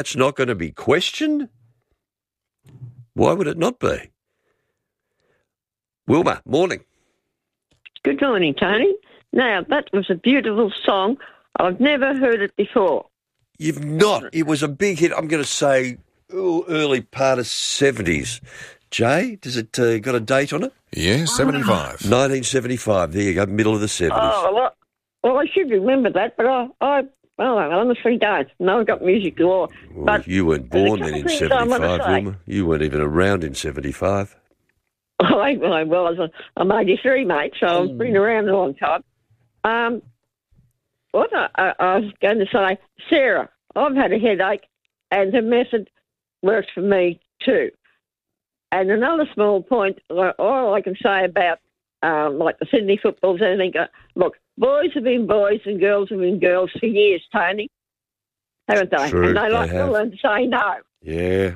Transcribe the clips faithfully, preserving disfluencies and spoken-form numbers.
That's not going to be questioned? Why would it not be? Wilma, morning. Good morning, Tony. Now, that was a beautiful song. I've never heard it before. You've not. It was a big hit, I'm going to say, ooh, early part of seventies. Jay, does it uh, got a date on it? Yeah, seventy-five. nineteen seventy-five. There you go, middle of the seventies. Oh, well, well I should remember that, but I, I well, I honestly don't. No, I've got music galore. Well, But you weren't born then in seventy-five, say. Wilma. You weren't even around in seventy-five. I, I was. I'm eighty-three, mate, so I've been around a long time. Um, what I, I, I was going to say, Sarah, I've had a headache, and the method works for me too. And another small point, like, all I can say about um, like the Sydney footballs, I think, uh, look, boys have been boys and girls have been girls for years, Tony, haven't they? True, and they, they like have. to learn to say no. Yeah.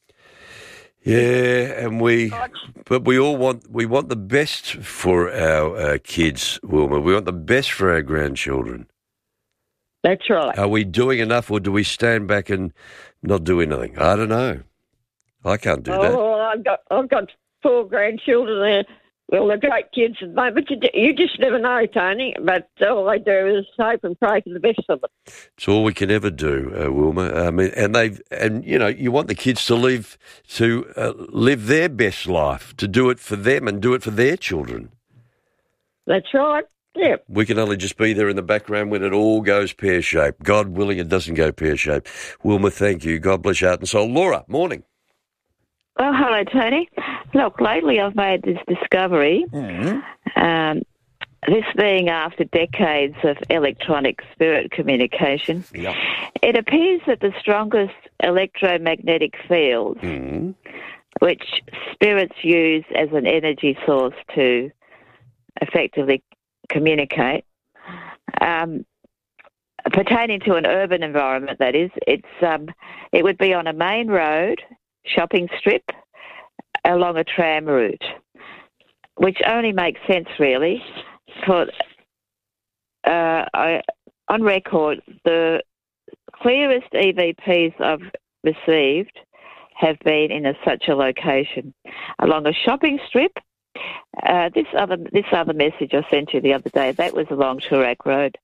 Yeah, and we, but we all want, we want the best for our uh, kids, Wilma. We want the best for our grandchildren. That's right. Are we doing enough, or do we stand back and not do anything? I don't know. I can't do that. Oh, I've got I've got four grandchildren there. Well, they're great kids at the moment, but you, you just never know, Tony. But all they do is hope and pray for the best of them. It's all we can ever do, uh, Wilma. I mean, and they've, and you know, you want the kids to live to uh, live their best life, to do it for them and do it for their children. That's right. Yeah. We can only just be there in the background when it all goes pear-shaped. God willing, it doesn't go pear-shaped. Wilma, thank you. God bless your heart and soul. Laura, morning. Oh, hello, Tony. Look, lately I've made this discovery, Mm-hmm. um, this being after decades of electronic spirit communication. Yep. It appears that the strongest electromagnetic field, Mm-hmm. which spirits use as an energy source to effectively communicate, um, pertaining to an urban environment, that is, it's um, it would be on a main road, shopping strip, along a tram route, which only makes sense, really, for, uh, I, on record, the clearest E V Ps I've received have been in a, such a location, along a shopping strip. Uh, this other this other message I sent you the other day, that was along Toorak Road.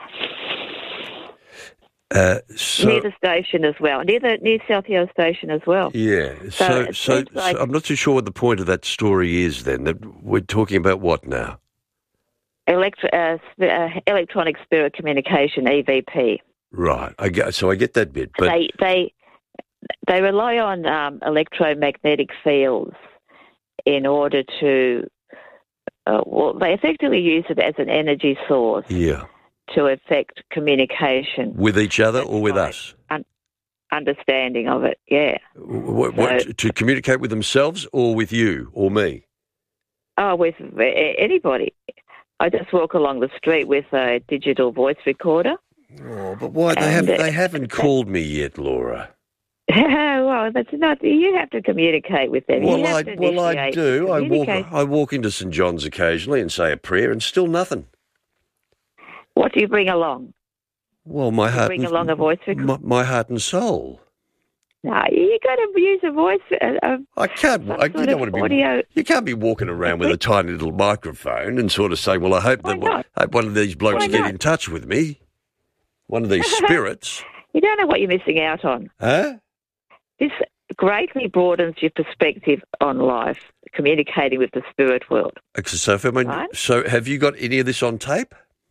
Uh, so, near the station as well, near the near South Hill Station as well. Yeah, So so it so, seems like- so I'm not too sure what the point of that story is then. That we're talking about what now? Elect- uh, sp- uh, electronic spirit communication, E V P. Right. I get, so I get that bit. But They they they rely on um, electromagnetic fields in order to. Uh, well, they effectively use it as an energy source yeah, to affect communication, with each other or with Right. us? un- understanding of it. Yeah. What, what, So- to communicate with themselves or with you or me? Oh, with a- anybody. I just walk along the street with a digital voice recorder. Oh, but why they And, haven't uh, they haven't called me yet, Laura? Well, that's not. You have to communicate with them. Well, you have I to well I initiate do. I walk communicate. I walk into St John's occasionally and say a prayer, and still nothing. What do you bring along? Well, my heart bring and, along a voice recorder? my, my heart and soul. No, you got to use a voice. Uh, uh, I can't. Some I, you sort don't of want to be. audio. You can't be walking around with a tiny little microphone and sort of saying, "Well, I hope Why that not? I hope one of these blokes Why get not? in touch with me." One of these spirits, You don't know what you're missing out on. huh? This greatly broadens your perspective on life, communicating with the spirit world. So, if I mean, Right. so have you got any of this on tape?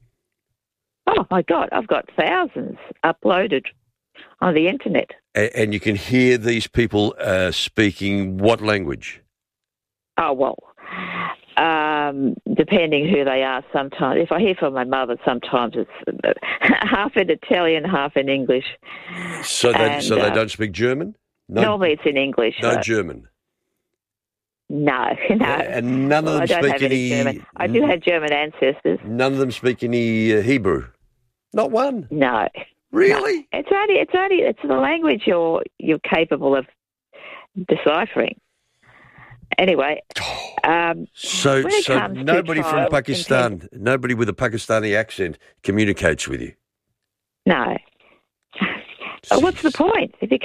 Oh my God, I've got thousands uploaded on the internet. A- and you can hear these people uh, speaking what language? Oh, well, um, depending who they are sometimes. If I hear from my mother, sometimes it's uh, half in Italian, half in English. So they And, so they uh, don't speak German? No, Normally it's in English. no uh, German. no, no. And none of Well, them I don't speak have any any. German. I do have German ancestors. None of them speak any uh, Hebrew. Not one. No. Really? It's only, it's only, it's the language you're, you're capable of deciphering. Anyway, um, So, When it so comes to nobody from trials, Pakistan, nobody with a Pakistani accent communicates with you. no. Uh, What's the point? If you